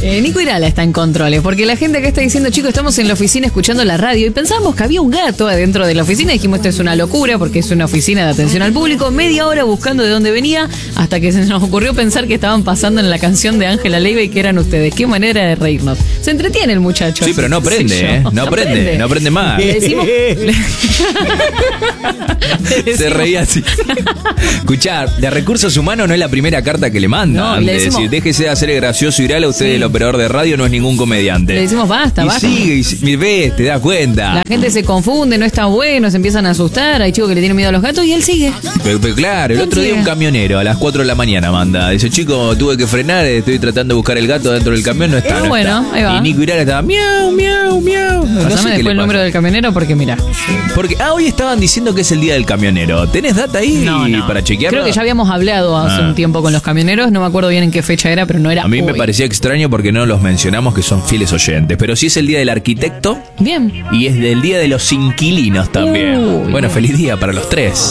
Nico Irala está en controles, porque la gente acá está diciendo, chicos, estamos en la oficina escuchando la radio y pensábamos que había un gato adentro de la oficina y dijimos, esto es una locura porque es una oficina de atención al público. Media hora buscando de dónde venía hasta que se nos ocurrió pensar que estaban pasando en la canción de Ángela Leiva y que eran ustedes. Qué manera de reírnos. Se entretiene el muchacho. Sí, pero no prende, ¿eh? No prende más. Le decimos... Se reía así. Escuchá, de recursos humanos no es la primera carta que le mandan. No, le decimos, decir, déjese de hacer el gracioso Irala, usted el operador de radio no es ningún comediante. Le decimos basta. Sigue, y ves, te das cuenta. La gente se confunde, no está bueno, se empiezan a asustar, hay chicos que le tienen miedo a los gatos y él sigue. Pero claro, el otro día un camionero a las 4 de la mañana manda. Dice, chico, tuve que frenar, estoy tratando de buscar el gato dentro del camión, no está. No bueno, está. ahí va. Y Nico Irala estaba miau, miau, miau. No Pasame sé qué después le el número pasa. del camionero porque mira. Porque, hoy estaban diciendo que es el día del camionero. ¿Tenés data ahí para chequearlo? Creo que ya habíamos hablado hace un tiempo con los camioneros, no me acuerdo bien en qué fecha era, pero no era A mí hoy. me parecía extraño porque no los mencionamos, que son fieles oyentes. Pero sí es el día del arquitecto. Bien. Y es del día de los inquilinos también. Uy, bueno, feliz día para los tres.